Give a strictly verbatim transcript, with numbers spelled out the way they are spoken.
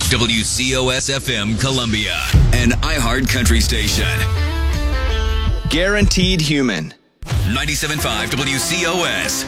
W C O S F M Columbia, an iHeart country station. Guaranteed Human. ninety-seven point five W C O S.